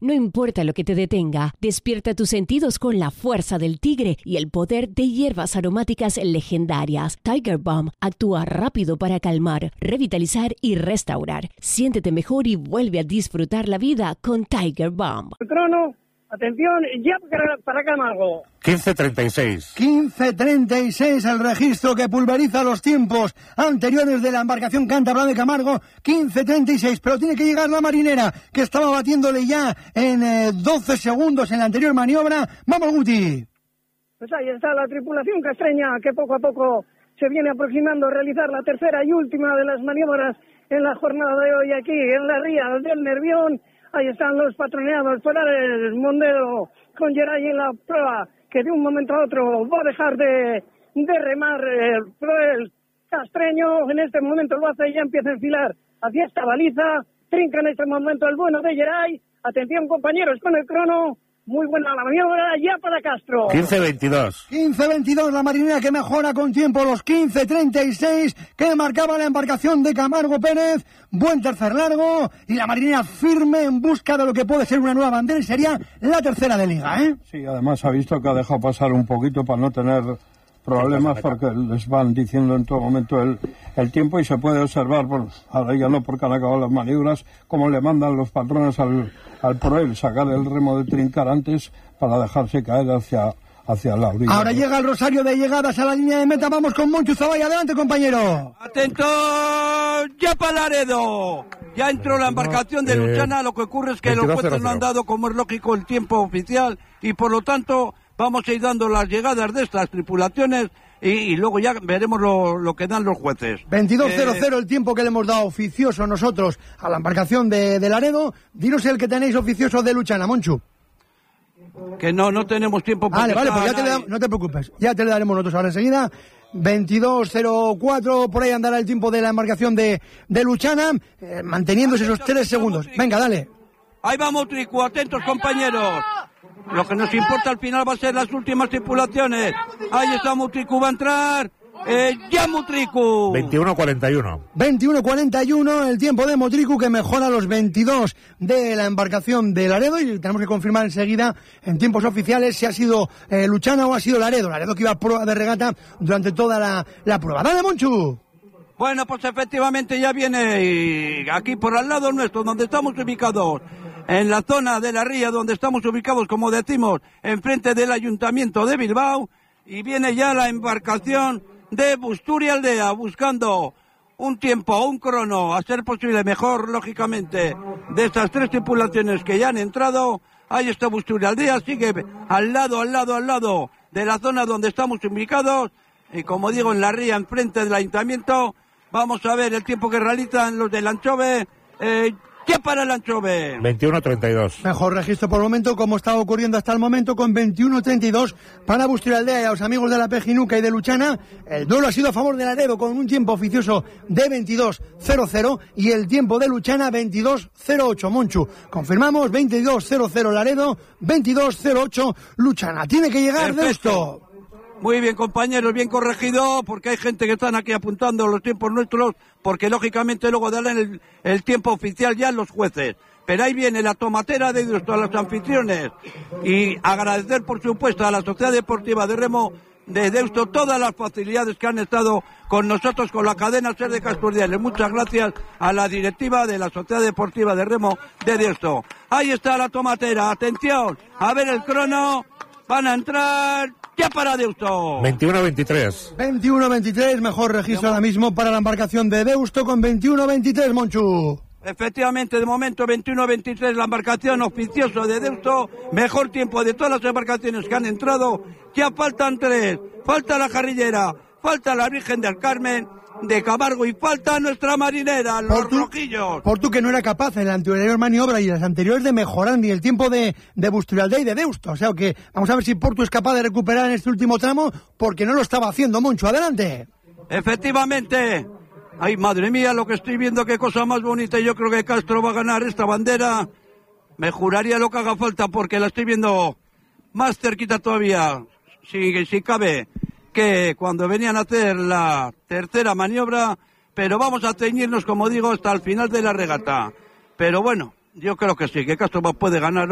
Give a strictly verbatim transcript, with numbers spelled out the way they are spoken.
No importa lo que te detenga, despierta tus sentidos con la fuerza del tigre y el poder de hierbas aromáticas legendarias. Tiger Balm actúa rápido para calmar, revitalizar y restaurar. Siéntete mejor y vuelve a disfrutar la vida con Tiger Balm. Crono, atención, ya para, para Camargo. quince treinta y seis. quince treinta y seis el registro que pulveriza los tiempos anteriores de la embarcación cántabra de Camargo. quince treinta y seis, pero tiene que llegar la marinera, que estaba batiéndole ya en eh, doce segundos en la anterior maniobra. ¡Vamos, Guti! Pues ahí está la tripulación castreña, que poco a poco se viene aproximando a realizar la tercera y última de las maniobras en la jornada de hoy aquí en la ría del Nervión. Ahí están los patroneados por el Mondeo con Geray en la prueba, que de un momento a otro va a dejar de, de remar el, el castreño. En este momento lo hace y ya empieza a enfilar hacia esta baliza. Trinca en este momento el bueno de Geray. Atención, compañeros, con el crono. Muy buena la maniobra, ya para Castro. quince veintidós. quince veintidós, la marinera que mejora con tiempo los quince treinta y seis que marcaba la embarcación de Camargo Pérez. Buen tercer largo y la marinera firme en busca de lo que puede ser una nueva bandera y sería la tercera de liga, ¿eh? Sí, además ha visto que ha dejado pasar un poquito para no tener problemas, porque les van diciendo en todo momento el, el tiempo y se puede observar, por, ahora ya no porque han acabado las maniobras, como le mandan los patrones al, al proel sacar el remo de trincar antes para dejarse caer hacia, hacia la orilla. Ahora llega el rosario de llegadas a la línea de meta. Vamos con Monchu Zavalla. Adelante, compañero. ¡Atento! ¡Ya para Laredo! Ya entró la embarcación de Luchana. Lo que ocurre es que los jueces no han dado, como es lógico, el tiempo oficial y por lo tanto vamos a ir dando las llegadas de estas tripulaciones y, y luego ya veremos lo, lo que dan los jueces. veintidós cero cero eh, el tiempo que le hemos dado oficioso nosotros a la embarcación de, de Laredo. Dinos el que tenéis oficioso de Luchana, Monchu. Que no, no tenemos tiempo para... Vale, vale, pues ya te le da, no te preocupes, ya te le daremos nosotros ahora enseguida. veintidós cero cuatro, por ahí andará el tiempo de la embarcación de, de Luchana, eh, manteniéndose esos tres segundos. Venga, dale. Ahí vamos, Tricu, atentos, compañeros. Lo que nos importa al final va a ser las últimas tripulaciones. Ahí está Mutricu, va a entrar. Eh, ya Mutricu. veintiuno cuarenta y uno. veintiuno cuarenta y uno el tiempo de Motricu, que mejora los veintidós de la embarcación de Laredo, y tenemos que confirmar enseguida en tiempos oficiales si ha sido eh, Luchana o ha sido Laredo. Laredo que iba a prueba de regata durante toda la, la prueba. ¡Dale, Monchu! Bueno, pues efectivamente ya viene y aquí por al lado nuestro, donde estamos ubicados, en la zona de la ría, donde estamos ubicados, como decimos, enfrente del Ayuntamiento de Bilbao, y viene ya la embarcación de Busturia Aldea, buscando un tiempo, un crono, a ser posible mejor, lógicamente, de estas tres tripulaciones que ya han entrado. Ahí está Busturia Aldea, sigue al lado, al lado, al lado de la zona donde estamos ubicados, y como digo, en la ría, enfrente del Ayuntamiento. Vamos a ver el tiempo que realizan los del Anchove. Eh, ¿Qué para el Anchove? veintiuno treinta y dos. Mejor registro por el momento, como está ocurriendo hasta el momento, con veintiuno treinta y dos para Busturia Aldea y a los amigos de la Pejinuca y de Luchana. El duelo ha sido a favor de Laredo con un tiempo oficioso de veintidós cero cero y el tiempo de Luchana veintidós cero ocho. Monchu, confirmamos, veintidós cero cero Laredo, veintidós cero ocho Luchana. Tiene que llegar de esto. Muy bien, compañeros, bien corregido, porque hay gente que están aquí apuntando los tiempos nuestros, porque lógicamente luego darán el, el tiempo oficial ya a los jueces. Pero ahí viene la tomatera de nuestros los anfitriones. Y agradecer, por supuesto, a la Sociedad Deportiva de Remo de Deusto todas las facilidades que han estado con nosotros, con la cadena Ser de Casturdiales. Muchas gracias a la directiva de la Sociedad Deportiva de Remo de Deusto. Ahí está la tomatera, atención, a ver el crono, van a entrar... Ya para Deusto. veintiuno veintitrés. veintiuno veintitrés, mejor registro ahora mismo para la embarcación de Deusto con veintiuno veintitrés, Monchu. Efectivamente, de momento veintiuno veintitrés la embarcación oficiosa de Deusto, mejor tiempo de todas las embarcaciones que han entrado. Ya faltan tres, falta la Jarrillera, falta la Virgen del Carmen de Camargo y falta nuestra marinera, los por tú, rojillos. Por tú que no era capaz en la anterior maniobra y las anteriores de mejorar ni el tiempo de, de Busturia Aldea y de Deusto. O sea que vamos a ver si Portu es capaz de recuperar en este último tramo, porque no lo estaba haciendo. Moncho, adelante. Efectivamente. Ay, madre mía, lo que estoy viendo, qué cosa más bonita. Yo creo que Castro va a ganar esta bandera. Me juraría lo que haga falta, porque la estoy viendo más cerquita todavía, si, si cabe, que cuando venían a hacer la tercera maniobra, pero vamos a ceñirnos, como digo, hasta el final de la regata. Pero bueno, yo creo que sí, que Castro puede ganar.